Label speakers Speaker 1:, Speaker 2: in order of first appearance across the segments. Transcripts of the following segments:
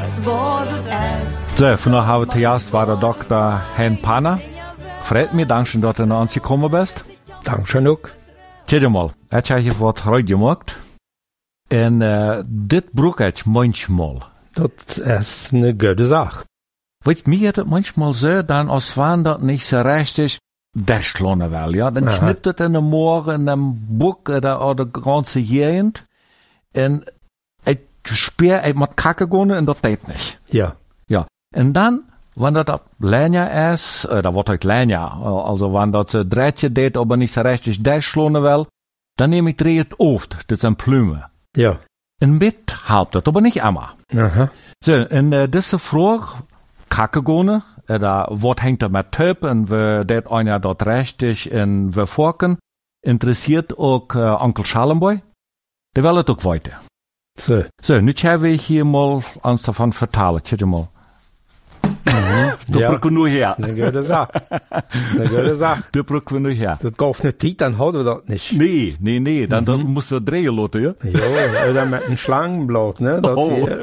Speaker 1: das was es ist.
Speaker 2: So, vandaag hebben we te gast war der Dr. Hein Panner. Freut mich, danke, dass du nach uns gekommen bist.
Speaker 3: Dankeschön ook.
Speaker 2: Tja mal, ich habe hier was heute gemacht. Und dit brauche ich manchmal.
Speaker 3: Dat is een goede zaak.
Speaker 2: Weet je, mir hat es manchmal so, dann als wenn das nicht so richtig durchschlagen will, ja. Dann schnippt es in den Morgen, in dem Buck oder die ganze Gegend. Und ich spüre, ich muss kacke gehen und das geht nicht.
Speaker 3: Ja.
Speaker 2: Ja. Und dann, wenn das länger ist, da wird halt länger, also wenn das so drehtje geht, aber nicht so richtig durchschlagen will, dann nehme ich dreht oft, das sind Plüme.
Speaker 3: Ja.
Speaker 2: Und mit halbt das, aber nicht immer.
Speaker 3: Aha.
Speaker 2: So, in diese Frage, kacke gehen, da wat hängt da mit Töp und we dat einer dort richtig in we vorken, interessiert auch Onkel Schallenboy, der will het auch weiter.
Speaker 3: So.
Speaker 2: So, nu hebben we hier mal uns davon vertalen, tja mal. Dat
Speaker 3: Ja.
Speaker 2: brücken wir nur her.
Speaker 3: Een goede zaak. Een goede zaak.
Speaker 2: Dat brücken wir nur her.
Speaker 3: Dat gaf niet tijd, dan hadden we dat niet.
Speaker 2: Nee, dan musst du drehen lassen, ja?
Speaker 3: Ja, oder met een Schlangenblad, ne? Dat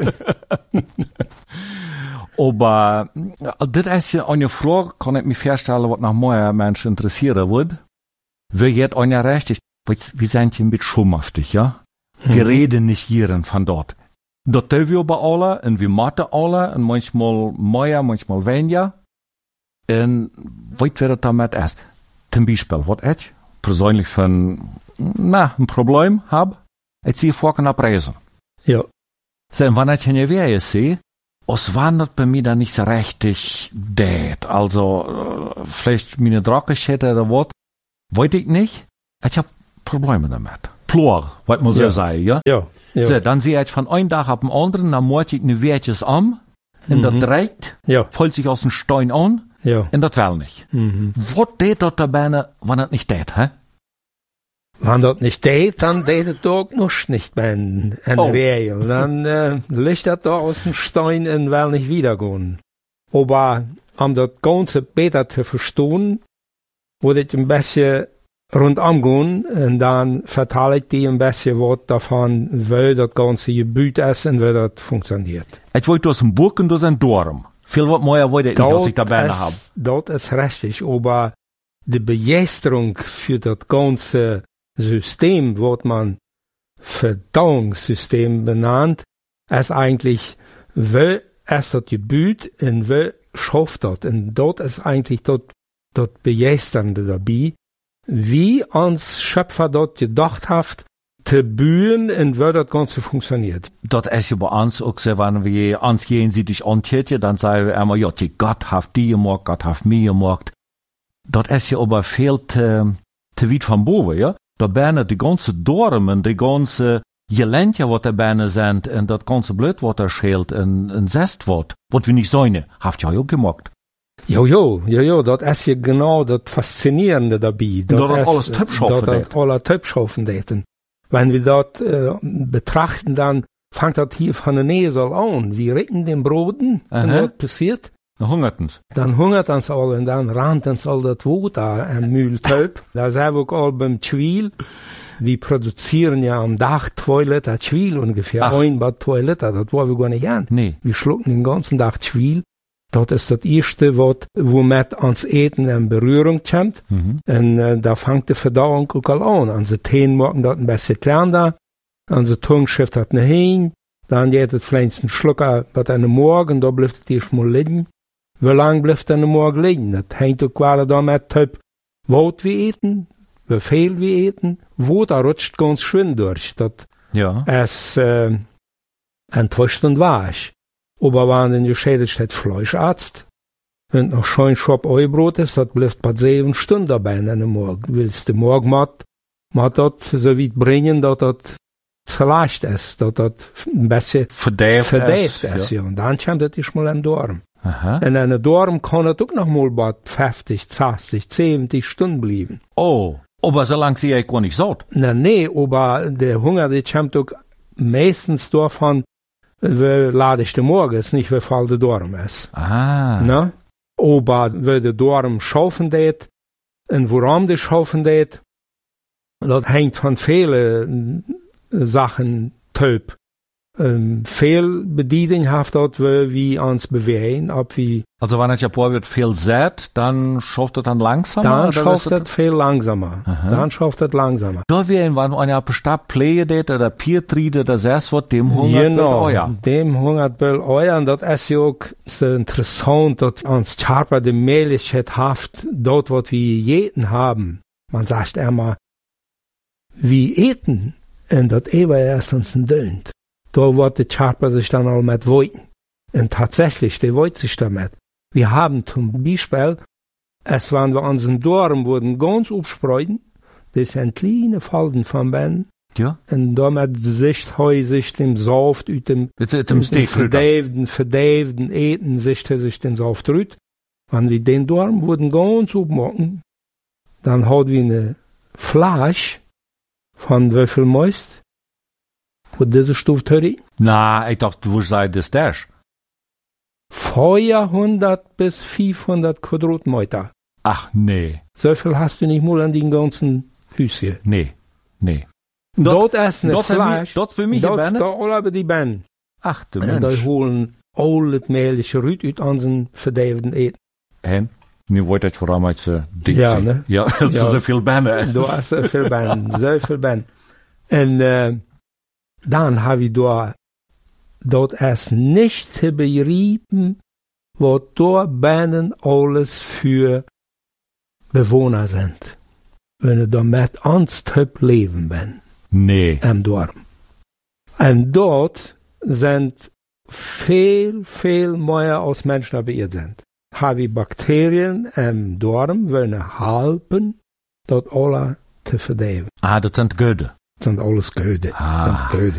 Speaker 2: Aber dit is ja eine Frage, kann ich mir vorstellen, was noch mehr Menschen interessieren wird. Wer jetzt einer richtig, wir sind hier mit schumhaftig, ja? Wir reden nicht hier von dort. Dat tun wir bei alle, und wir machen alle, und manchmal mehr, manchmal weniger. Und weißt du, wer das damit ist? Zum Beispiel, was ich persönlich ein Problem habe, ich ziehe vor nach Reisen.
Speaker 3: Ja.
Speaker 2: So, und wenn ich in der Wehe sehe, als wenn das bei mir dann nicht so richtig geht. Also, vielleicht meine Drackenschäden oder was, weiß ich nicht. Ich habe Probleme damit. Plor, was man so sagen, ja?
Speaker 3: Ja. Ja.
Speaker 2: So, dann sehe ich von einem Tag auf den anderen, dann morgen ich eine Wehrtjes an, und das dreht,
Speaker 3: Ja.
Speaker 2: fällt sich aus dem Stein an,
Speaker 3: Ja.
Speaker 2: und das will nicht. Was geht dort dabei, wenn das nicht geht, hä?
Speaker 3: Wenn dat nicht deed, dann deed het ook nog niet bij een Regel. Dan ligt dat daar aus dem Stein en will nicht wiedergehen. Aber um das Ganze besser zu verstehen, würde ich ein bisschen rundum gehen und dann verteile ich die ein bisschen was davon, wie das ganze Gebiet ist und wie das funktioniert.
Speaker 2: Ich wollte aus dem Burg und aus dem Dorm. Viel was mehr wollte ich nicht, was ich dabei habe.
Speaker 3: Das ist richtig, aber die Begeisterung für das ganze System, was man Verdauungssystem benannt, ist eigentlich, wie ist das Gebiet und wie schafft das? Und dort ist eigentlich das Begeisternde dabei, wie uns Schöpfer dort gedacht hat, zu bühen und wie das Ganze funktioniert.
Speaker 2: Das ist ja bei uns auch so, wenn wir uns gegenseitig antieten, dann sagen wir immer, ja, Gott hat die gemacht, Gott hat mich gemacht. Das ist ja aber viel zu weit von boven, ja? Da bijna die ganze Dormen, die ganze Gelände, wat er bijna sind, und das ganze Blut, wat er schält, und Zest wat wir nicht sollen, habt ihr ja auch gemacht.
Speaker 3: Ja, das ist ja genau das Faszinierende dabei.
Speaker 2: Dat alles Töpfschaffen
Speaker 3: dat alle Töpfschaffen daten. Wenn wir das betrachten, dann fängt das hier von der Näsel an. Wir recken den Broden, und was passiert?
Speaker 2: Dann hungert uns.
Speaker 3: Dann hungert uns alle und dann rannt uns all das Wasser an Mühltöp. Da sind wir auch all beim Schwiel. Wir produzieren ja am Tag 2 Liter Schwiel ungefähr. Ein Bad 2 Liter, das wollen wir gar nicht an.
Speaker 2: Nee.
Speaker 3: Wir schlucken den ganzen Tag Schwiel. Das ist das erste, womit uns Eten in Berührung kommt. Und da fängt die Verdauung auch an. Unsere Zähne machen das ein bisschen kleiner. Unsere Zunge schifft das nach hin. Dann geht es vielleicht ein Schlucker bei einem Morgen, da bleibt es erst mal liegen. Wie lang bleibt es Morgen liegen? Das hängt auch gerade damit ab, was wir eten, wie viel wir eten, wo da rutscht ganz schön durch. Das ist enttäuscht und wahr. Aber wenn dann geschädigt steht Fleischarzt und noch schön Schop Eubrot ist, das bleibt bei 7 Stunden dabei in einem Morgen. Willst du morgen mal das so weit bringen, dass das zerleicht ist, dass das ein bisschen verdäft ist. Ja. Und dann kommt das nicht mal in den Darm.
Speaker 2: Aha.
Speaker 3: In einem Darm kann das auch noch mal bei 50, 60, 70 Stunden bleiben.
Speaker 2: Oh, aber so lange sehe ich gar nicht so.
Speaker 3: Nee, aber der Hunger, der kommt auch meistens davon, wie lade ich den Morgen ist, nicht wie voll der Darm ist. Na? Aber wie der Darm schaffen geht, und woran der schaffen geht, das hängt von vielen Sachen ab. Veel bediening heeft dat we wie ons bewegen, ob wie.
Speaker 2: Also wenn es ja wird viel sät, dann schafft es dann langsamer?
Speaker 3: Dann schafft es viel langsamer.
Speaker 2: Aha.
Speaker 3: Dann schafft es langsamer.
Speaker 2: Da wären, wenn man ja bestimmt Pflege det oder Piertriede oder selbst was, dem hungert
Speaker 3: Genau,
Speaker 2: euer.
Speaker 3: dem hungert wel euer. Und das ist ja auch so interessant, dass uns Charper die Möglichkeit haft, dort, was wir jeden haben. Man sagt immer, wir eten, und das Eber erst uns dönt. Da wird der Charper sich dann auch mit woiten. Und tatsächlich, der woit sich damit. Wir haben zum Beispiel, es waren wir unseren Dorn wurden ganz aufspreuden, das sind kleine Falten von Ben.
Speaker 2: Ja.
Speaker 3: Und damit sich sich dem Saft uit dem verdeefden Eten sich den Saft rüt. Wenn wir den Dorn wurden ganz aufmachen, dann hat wir eine Flasche von Würfelmeist, wo diese Stufe drin.
Speaker 2: Na, ich dachte, wo sei das das?
Speaker 3: 400 bis 500 Quadratmeter.
Speaker 2: Ach, nee.
Speaker 3: So viel hast du nicht mal an den ganzen Hüschen.
Speaker 2: Nee.
Speaker 3: Dort ist eine Flasche.
Speaker 2: Dort für mich
Speaker 3: Dort
Speaker 2: Benne?
Speaker 3: ist da alle die Ben.
Speaker 2: Ach, du
Speaker 3: Und da
Speaker 2: Mensch.
Speaker 3: holen alle het mögliche Rüt uit unseren verdeefden Eten.
Speaker 2: En? Nu wordt het vooral met z'n dik
Speaker 3: Ja,
Speaker 2: zijn.
Speaker 3: ne?
Speaker 2: Ja, dat is
Speaker 3: Ja.
Speaker 2: zoveel Benne.
Speaker 3: Da ist so viel Ben, so viel Ben. Und dann habe ich da, dort ist nicht zu begreifen, was da Bennen alles für Bewohner sind. Wenn du da mit uns leben bin.
Speaker 2: Nee.
Speaker 3: Im Dorf. Und dort sind viel mehr als Menschen beirrt sind. Habe ich Bakterien im Dorf, wollen helfen, dort alle zu verdeven.
Speaker 2: Ah, dat zijn Göde.
Speaker 3: Das sind alles Göde.
Speaker 2: Ah.
Speaker 3: Göde.